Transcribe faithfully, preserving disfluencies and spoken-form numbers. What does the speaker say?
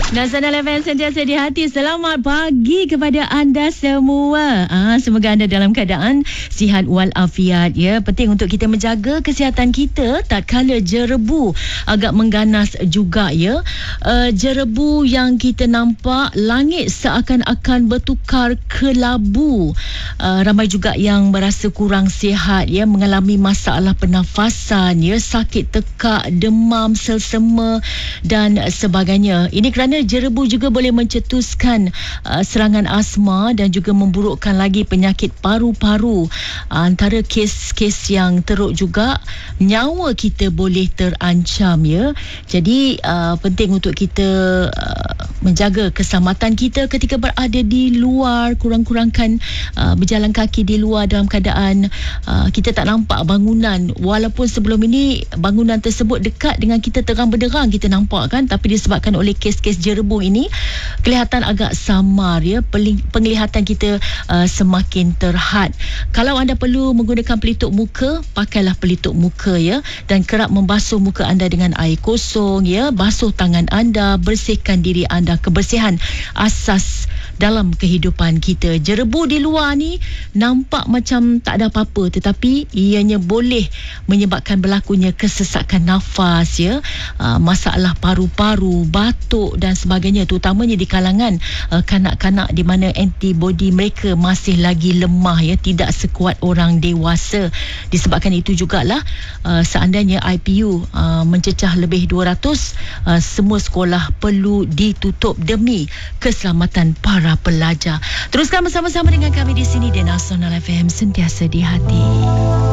Nasional F M sentiasa di hati. Selamat pagi kepada anda semua. Ah, semoga anda dalam keadaan sihat walafiat ya. Penting untuk kita menjaga kesihatan kita tatkala jerebu agak mengganas juga ya. Uh, jerebu yang kita nampak, langit seakan-akan bertukar kelabu. Uh, ramai juga yang merasa kurang sihat ya, mengalami masalah pernafasan ya, sakit tekak, demam, selsema dan sebagainya. Ini kerana jerebu juga boleh mencetuskan uh, serangan asma dan juga memburukkan lagi penyakit paru-paru. Uh, antara kes-kes yang teruk juga, nyawa kita boleh terancam ya. Jadi uh, penting untuk kita uh, menjaga keselamatan kita ketika berada di luar, kurang-kurangkan uh, berjalan kaki di luar dalam keadaan uh, kita tak nampak bangunan. Walaupun sebelum ini bangunan tersebut dekat dengan kita, terang benderang kita nampak kan, tapi disebabkan oleh kes-kes jerebu ini kelihatan agak samar ya, penglihatan kita uh, semakin terhad. Kalau anda perlu menggunakan pelitup muka, pakailah pelitup muka ya, dan kerap membasuh muka anda dengan air kosong ya, basuh tangan anda, bersihkan diri anda. Kebersihan asas dalam kehidupan kita. Jerebu di luar ni nampak macam tak ada apa-apa, tetapi ianya boleh menyebabkan berlakunya kesesakan nafas ya, uh, masalah paru-paru, batuk dan sebagainya, terutamanya di kalangan uh, kanak-kanak di mana antibody mereka masih lagi lemah ya, tidak sekuat orang dewasa. Disebabkan itu jugalah uh, seandainya I P U uh, mencecah lebih dua ratus, uh, semua sekolah perlu ditutup demi keselamatan para pelajar. Teruskan bersama-sama dengan kami di sini di Nasional F M, sentiasa di hati.